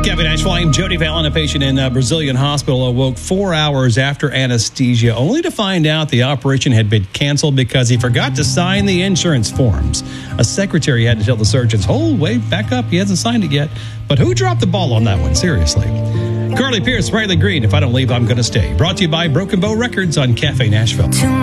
Kevin Nashville, I'm Jody Fallon. A patient in a Brazilian hospital awoke 4 hours after anesthesia, only to find out the operation had been canceled because he forgot to sign the insurance forms. A secretary had to tell the surgeons, hold, wait, back up, he hasn't signed it yet. But who dropped the ball on that one? Seriously. Carly Pierce, Riley Green, If I Don't Leave, I'm Gonna Stay. Brought to you by Broken Bow Records on Cafe Nashville.